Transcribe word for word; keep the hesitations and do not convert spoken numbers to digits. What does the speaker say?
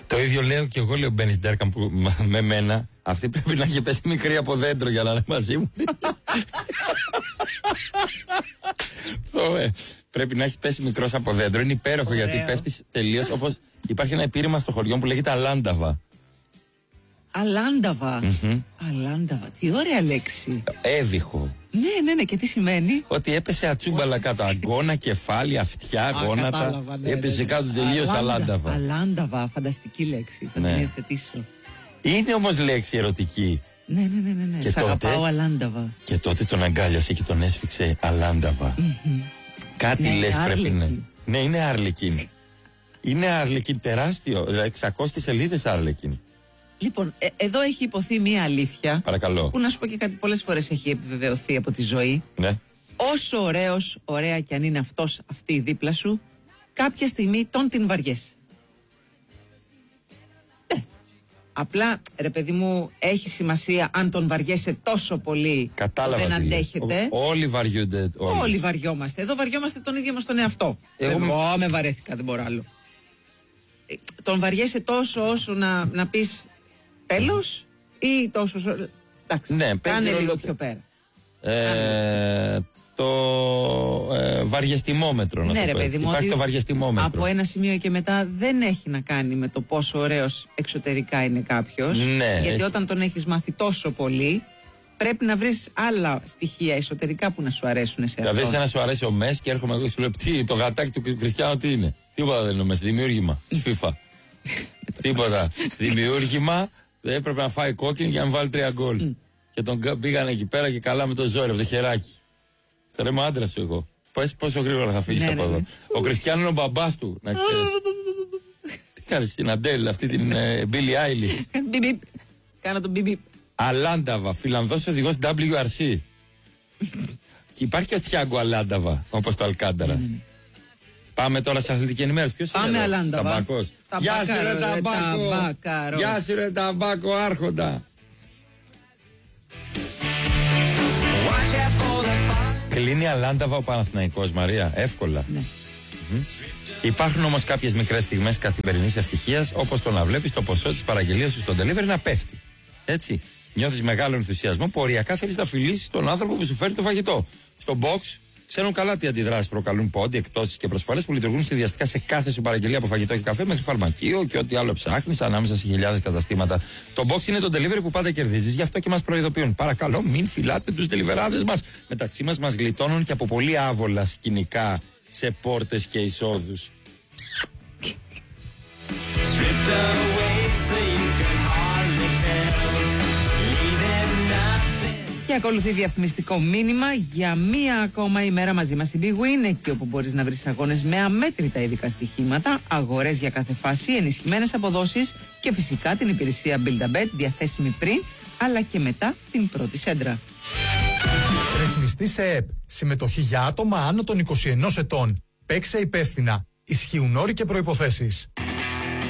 Το ίδιο λέω και εγώ, λέω Μπένις Μπέρκαμ που με μένα. Αυτή πρέπει να έχει πέσει μικρή από δέντρο για να είναι μαζί μου. Πρέπει να έχει πέσει μικρός από δέντρο. Είναι υπέροχο. Ωραίο. Γιατί πέφτει τελείως, όπως υπάρχει ένα επίρρημα στο χωριό που λέγεται Αλάνταβα. Αλάνταβα. Mm-hmm. Αλάνταβα. Τι ωραία λέξη. Έδειχο. Ναι, ναι, ναι. Και τι σημαίνει? Ότι έπεσε ατσούμπαλα κάτω. Αγκώνα, κεφάλι, αυτιά, γόνατα. Ναι, έπεσε ναι, κάτω τελείως Αλάνταβα. Αλάνταβα. Φανταστική λέξη. Θα ναι. την υιοθετήσω. Είναι όμως λέξη ερωτική. Ναι, ναι, ναι, ναι, ναι. Και Σ' τότε, αγαπάω Αλάνταβα. Και τότε τον αγκάλιασε και τον έσφιξε Αλάνταβα. Mm-hmm. Κάτι ναι, λες πρέπει να. Ναι, είναι Άρλεκιν. Είναι Άρλεκιν τεράστιο. Δηλαδή εξακόσιες σελίδες Άρλεκιν. Λοιπόν, ε, εδώ έχει υποθεί μία αλήθεια. Παρακαλώ. Που να σου πω και κάτι, πολλές φορές έχει επιβεβαιωθεί από τη ζωή. Ναι. Όσο ωραίος, ωραία κι αν είναι αυτός, αυτή δίπλα σου, κάποια στιγμή τον την βαριέσαι. Ναι. Απλά, ρε παιδί μου, έχει σημασία αν τον βαριέσαι τόσο πολύ. Κατάλαβα. Δεν αντέχετε. Ό, όλοι βαριούνται. Όλοι. όλοι βαριόμαστε. Εδώ βαριόμαστε τον ίδιο μας τον εαυτό. Εγώ με, με βαρέθηκα, δεν μπορώ άλλο. Ε, τον βαριέσαι τόσο όσο να, να πεις τέλος ή τόσο. Εντάξει, ναι, κάνε λίγο πιο πέρα. Ε, το ε, βαριεστημόμετρο, να ναι, το ρε, πω παιδί μου, υπάρχει το βαριεστημόμετρο. Από ένα σημείο και μετά δεν έχει να κάνει με το πόσο ωραίος εξωτερικά είναι κάποιος. Ναι, γιατί έχει... όταν τον έχεις μάθει τόσο πολύ, πρέπει να βρεις άλλα στοιχεία εσωτερικά που να σου αρέσουν σε αυτό. Δηλαδή, σαν να σου αρέσει ο Μες και έρχομαι εγώ και σου λέω τι, το γατάκι του Κριστιάνου τι είναι. Τίποτα δεν είναι ο Μες, δημιούργημα. Σπίφα. Τίποτα. Δημιούργημα. Έπρεπε να φάει κόκκινη για να βάλει τρία γκολ. Mm. Και τον πήγαν εκεί πέρα και καλά με το ζόρι από το χεράκι. Θα ρε, άντρα σου εγώ. Πες πόσο γρήγορα θα φύγει ναι, από ναι, εδώ. Ναι. Ο Κριστιάνο είναι ο μπαμπάς του, να ξέρεις. Τι κάνεις στην Αντέλ, αυτή την Μπίλι Άιλις. Μπιμπιπ. Κάνα τον μπιμπιπ. Αλάνταβα, Φιλανδός οδηγός ντάμπλιου αρ σι. Και υπάρχει και ο Τιάγκο Αλάνταβα, όπως το Αλκάνταρα. Ναι, ναι. Πάμε τώρα σε αθλητική ενημέρωση. Ποιος είναι Πάμε Αλάνταβα. Ταμπάκος. Γεια σου ρε Ταμπάκο. Γεια σου ρε Ταμπάκο άρχοντα. Κλείνει Αλάνταβα ο Παναθηναϊκός, Μαρία, εύκολα. Ναι. Mm-hmm. Υπάρχουν όμως κάποιες μικρές στιγμές καθημερινής ευτυχίας, όπως το να βλέπεις το ποσό της παραγγελίας σου στον delivery να πέφτει. Έτσι. Νιώθεις μεγάλο ενθουσιασμό που οριακά θέλεις να φιλήσεις τον άνθρωπο που σου φέρει το φαγητό. Στο box ξέρουν καλά τι αντιδράσεις προκαλούν πόντι, εκτόσεις και προσφορές που λειτουργούν συνδυαστικά σε κάθε σου παραγγελία από φαγητό και καφέ μέχρι φαρμακείο και ό,τι άλλο ψάχνεις ανάμεσα σε χιλιάδες καταστήματα. Το box είναι το delivery που πάντα κερδίζεις, γι' αυτό και μας προειδοποιούν. Παρακαλώ, μην φυλάτε τους deliverάδες μας. Μεταξύ μας μας γλιτώνουν και από πολύ άβολα σκηνικά σε πόρτες και εισόδους. Και ακολουθεί διαφημιστικό μήνυμα για μία ακόμα ημέρα μαζί μας η Big Win, εκεί όπου μπορείς να βρεις αγώνες με αμέτρητα ειδικά στοιχήματα, αγορές για κάθε φάση, ενισχυμένες αποδόσεις και φυσικά την υπηρεσία Build-A-Bet διαθέσιμη πριν αλλά και μετά την πρώτη σέντρα. Ρυθμιστή σε ΕΠ. Συμμετοχή για άτομα άνω των είκοσι ενός ετών. Παίξε υπεύθυνα. Ισχύουν όροι και προϋποθέσεις.